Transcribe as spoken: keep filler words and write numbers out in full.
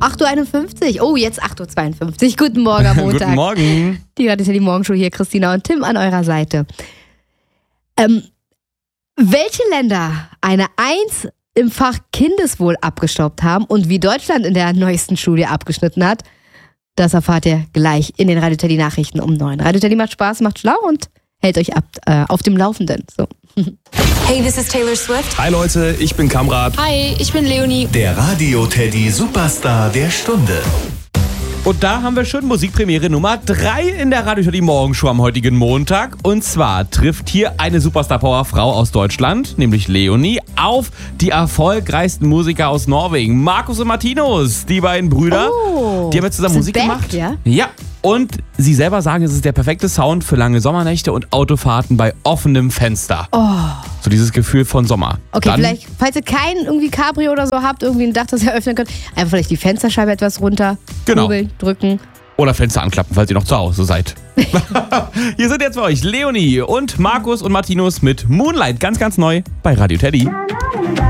acht Uhr einundfünfzig. Oh, jetzt acht Uhr zweiundfünfzig. Guten Morgen am Montag. Guten Morgen. Die hört ja die Morgenshow hier, Christina und Tim an eurer Seite. Ähm, welche Länder eine Eins im Fach Kindeswohl abgestaubt haben und wie Deutschland in der neuesten Studie abgeschnitten hat, das erfahrt ihr gleich in den Radio Teddy Nachrichten um neun. Radio Teddy macht Spaß, macht schlau und hält euch ab, äh, auf dem Laufenden. So. Hey, this is Taylor Swift. Hi Leute, ich bin Kamrat. Hi, ich bin Leonie. Der Radio Teddy Superstar der Stunde. Und da haben wir schon Musikpremiere Nummer drei in der Radio Teddy Morgenshow am heutigen Montag. Und zwar trifft hier eine Superstar-Power-Frau aus Deutschland, nämlich Leonie, auf die erfolgreichsten Musiker aus Norwegen. Markus und Martinus, die beiden Brüder. Oh, die haben jetzt zusammen sind Musik back, gemacht. ja? Ja. Und sie selber sagen, es ist der perfekte Sound für lange Sommernächte und Autofahrten bei offenem Fenster. Oh. So dieses Gefühl von Sommer. Okay, Dann, vielleicht, falls ihr kein irgendwie Cabrio oder so habt, irgendwie ein Dach, das ihr öffnen könnt, einfach vielleicht die Fensterscheibe etwas runter, Genau. kurbeln, drücken. Oder Fenster anklappen, falls ihr noch zu Hause seid. Hier sind jetzt für euch Leonie und Markus und Martinus mit Moonlight. Ganz, ganz neu bei Radio Teddy.